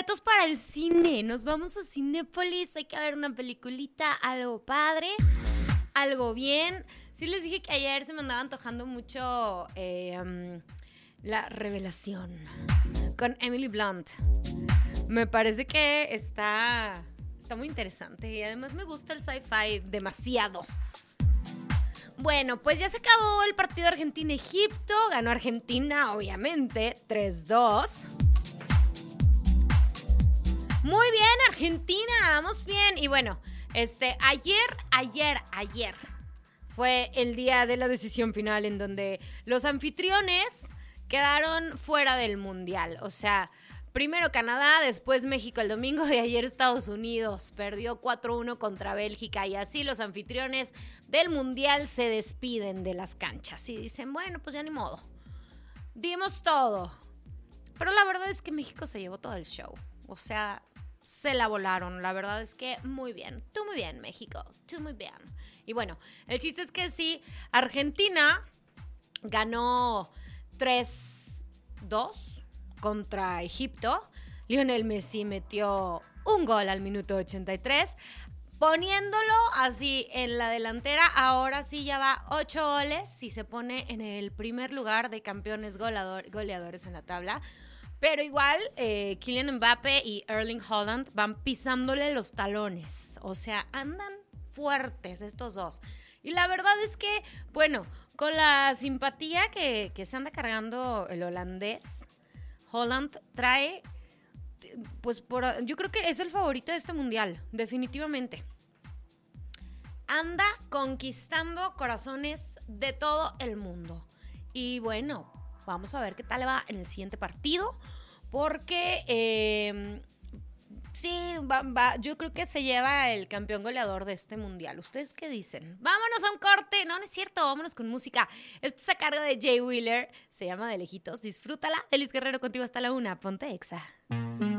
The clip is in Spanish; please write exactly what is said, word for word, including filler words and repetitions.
boletos para el cine. Nos vamos a Cinépolis. Hay que ver una peliculita, algo padre, algo bien. Sí les dije que ayer se me andaba antojando mucho eh, um, La Revelación con Emily Blunt. Me parece que está, está muy interesante y además me gusta el sci-fi demasiado. Bueno, pues ya se acabó el partido Argentina-Egipto. Ganó Argentina, obviamente, tres dos. Muy bien, Argentina, vamos bien. Y bueno, este, ayer, ayer, ayer fue el día de la decisión final en donde los anfitriones quedaron fuera del Mundial. O sea, primero Canadá, después México el domingo y ayer Estados Unidos perdió cuatro uno contra Bélgica y así los anfitriones del Mundial se despiden de las canchas y dicen, bueno, pues ya ni modo, dimos todo. Pero la verdad es que México se llevó todo el show, o sea, se la volaron, la verdad es que muy bien, tú muy bien México, tú muy bien. Y bueno, el chiste es que sí, Argentina ganó tres dos contra Egipto. Lionel Messi metió un gol al minuto ochenta y tres, poniéndolo así en la delantera. Ahora sí ya va ocho goles y se pone en el primer lugar de campeones goleador, goleadores en la tabla. Pero igual, eh, Kylian Mbappé y Erling Haaland van pisándole los talones. O sea, andan fuertes estos dos. Y la verdad es que, bueno, con la simpatía que, que se anda cargando el holandés, Haaland trae, pues por, yo creo que es el favorito de este mundial, definitivamente. Anda conquistando corazones de todo el mundo. Y bueno, vamos a ver qué tal va en el siguiente partido, porque eh, sí, va, va, yo creo que se lleva el campeón goleador de este mundial. ¿Ustedes qué dicen? Vámonos a un corte. No, no es cierto, vámonos con música. Esto es a cargo de Jay Wheeler, se llama De Lejitos. Disfrútala. Elis Guerrero contigo hasta la una. Ponte Exa.